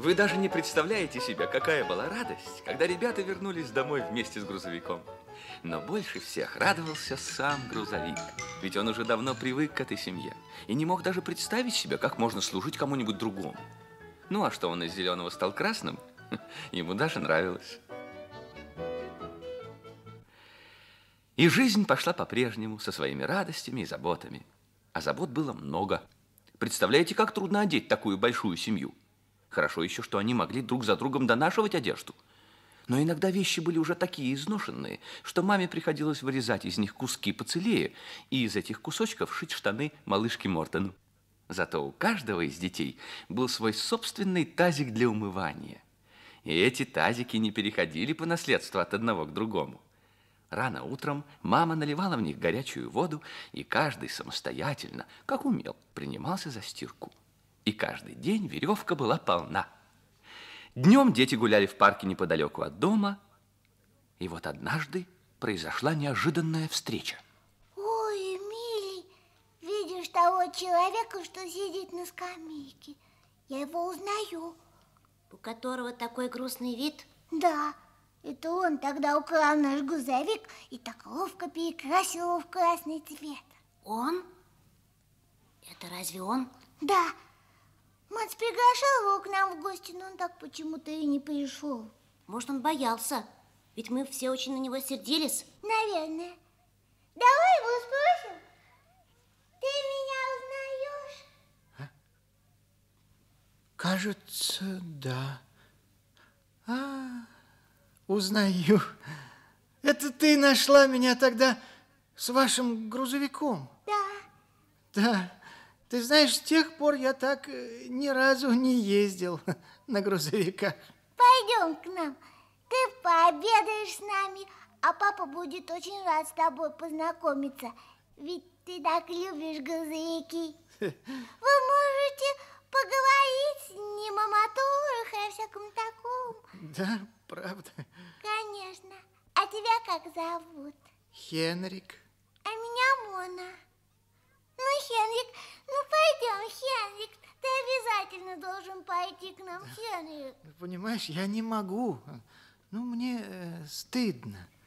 Вы даже не представляете себе, какая была радость, когда ребята вернулись домой вместе с грузовиком. Но больше всех радовался сам грузовик, ведь он уже давно привык к этой семье и не мог даже представить себе, как можно служить кому-нибудь другому. Ну, а что он из зеленого стал красным, ему даже нравилось. И жизнь пошла по-прежнему, со своими радостями и заботами. А забот было много. Представляете, как трудно одеть такую большую семью? Хорошо еще, что они могли друг за другом донашивать одежду. Но иногда вещи были уже такие изношенные, что маме приходилось вырезать из них куски поцелее и из этих кусочков шить штаны малышке Мортону. Зато у каждого из детей был свой собственный тазик для умывания. И эти тазики не переходили по наследству от одного к другому. Рано утром мама наливала в них горячую воду, и каждый самостоятельно, как умел, принимался за стирку. И каждый день веревка была полна. Днем дети гуляли в парке неподалеку от дома, и вот однажды произошла неожиданная встреча. Ой, Эмилий, видишь того человека, что сидит на скамейке? Я его узнаю. У которого такой грустный вид? Да, это он тогда украл наш грузовик и так ловко перекрасил его в красный цвет. Он? Это разве он? Да. Макс приглашал его к нам в гости, но он так почему-то и не пришел. Может, он боялся? Ведь мы все очень на него сердились. Наверное. Давай его спросим. Ты меня узнаешь? А? Кажется, да. Узнаю. Это ты нашла меня тогда с вашим грузовиком? Да. Да. Ты знаешь, с тех пор я так ни разу не ездил на грузовиках. Пойдем к нам. Ты пообедаешь с нами, а папа будет очень рад с тобой познакомиться. Ведь ты так любишь грузовики. Вы можете поговорить с ним о моторах и о всяком таком. Да, правда. Конечно. А тебя как зовут? Хенрик. А меня Мона. Ну, Хенрик, пойдем, Хенрик. Ты обязательно должен пойти к нам, Хенрик. Понимаешь, я не могу. Мне стыдно.